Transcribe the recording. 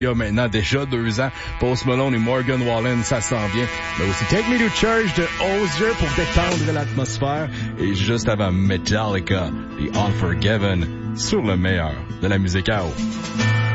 Il y a maintenant déjà 2 ans. Post Malone et Morgan Wallen, ça s'en vient. Mais aussi Take Me to Church de Hozier pour détendre l'atmosphère. Et juste avant Metallica, The Unforgiven, sur le meilleur de la musique à eau.